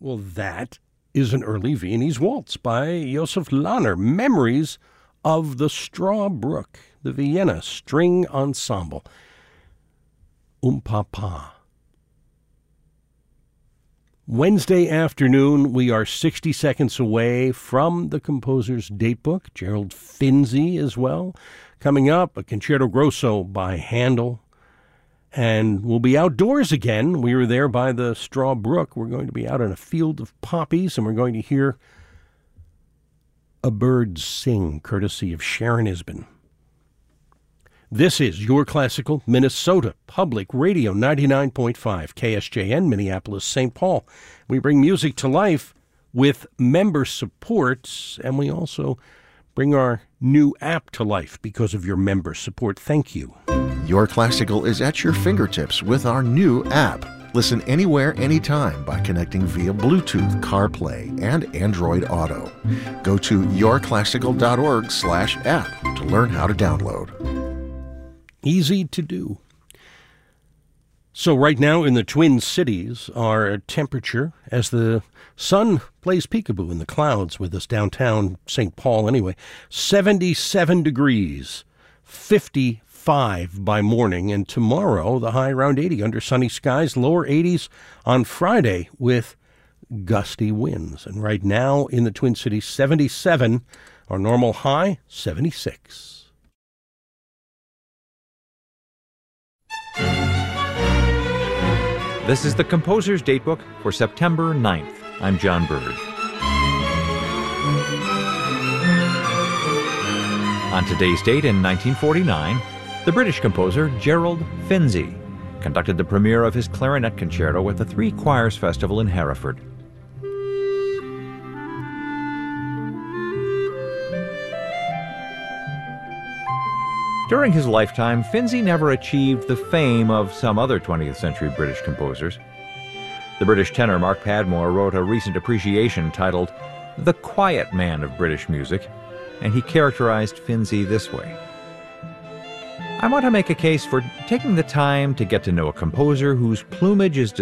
Well, that is an early Viennese waltz by Josef Lahner, Memories of the Straw Brook, the Vienna String Ensemble. Papa. Wednesday afternoon, we are 60 seconds away from the composer's datebook. Gerald Finzi as well. Coming up, a Concerto Grosso by Handel. And we'll be outdoors again. We were there by the Straw Brook. We're going to be out in a field of poppies, and we're going to hear a bird sing, courtesy of Sharon Isbin. This is Your Classical Minnesota Public Radio, 99.5 KSJN, Minneapolis, St. Paul. We bring music to life with member support, and we also bring our new app to life because of your member support. Thank you. Your Classical is at your fingertips with our new app. Listen anywhere, anytime by connecting via Bluetooth, CarPlay, and Android Auto. Go to yourclassical.org/app to learn how to download. Easy to do. So right now in the Twin Cities, our temperature, as the sun plays peekaboo in the clouds with us downtown St. Paul anyway, 77 degrees, 55 by morning, and tomorrow the high around 80 under sunny skies, lower 80s on Friday with gusty winds. And right now in the Twin Cities, 77, our normal high, 76. This is the Composer's Datebook for September 9th. I'm John Bird. On today's date in 1949, the British composer Gerald Finzi conducted the premiere of his clarinet concerto at the Three Choirs Festival in Hereford. During his lifetime, Finzi never achieved the fame of some other 20th century British composers. The British tenor Mark Padmore wrote a recent appreciation titled "The Quiet Man of British Music," and he characterized Finzi this way: I want to make a case for taking the time to get to know a composer whose plumage is